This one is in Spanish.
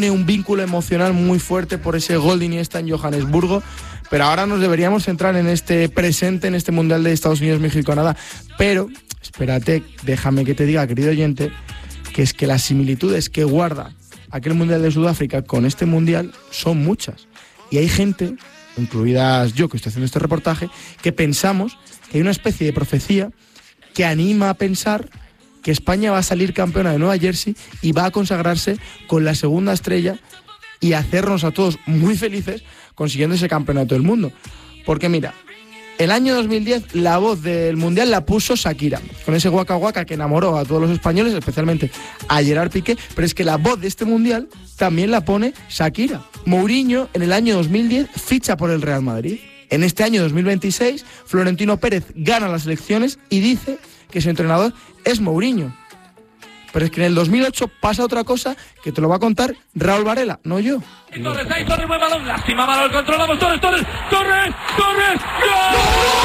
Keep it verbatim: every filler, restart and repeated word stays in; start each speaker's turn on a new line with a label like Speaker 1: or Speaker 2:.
Speaker 1: un vínculo emocional muy fuerte por ese gol de Iniesta en Johannesburgo, pero ahora nos deberíamos centrar en este presente, en este Mundial de Estados Unidos, México y Canadá. Pero, espérate, déjame que te diga, querido oyente, que es que las similitudes que guarda aquel Mundial de Sudáfrica con este Mundial son muchas. Y hay gente, incluidas yo que estoy haciendo este reportaje, que pensamos que hay una especie de profecía que anima a pensar que España va a salir campeona de Nueva Jersey y va a consagrarse con la segunda estrella y hacernos a todos muy felices consiguiendo ese campeonato del mundo. Porque mira, el año dos mil diez la voz del Mundial la puso Shakira, con ese Waka Waka que enamoró a todos los españoles, especialmente a Gerard Piqué, pero es que la voz de este Mundial también la pone Shakira. Mourinho en el año dos mil diez ficha por el Real Madrid. En este año dos mil veintiséis, Florentino Pérez gana las elecciones y dice que su entrenador es Mourinho. Pero es que en el dos mil ocho pasa otra cosa que te lo va a contar Raúl Varela, no yo.
Speaker 2: Torres, ahí Torres, buen balón, lástima, balón, controlamos, Torres, Torres, Torres, Torres, ¡gol!